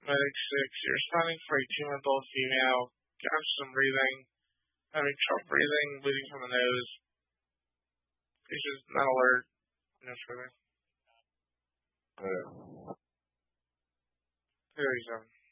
Medic 6, you're responding for a 2-month-old female. Some breathing. Having trouble breathing, bleeding from the nose. Patient's not alert. No further. 37.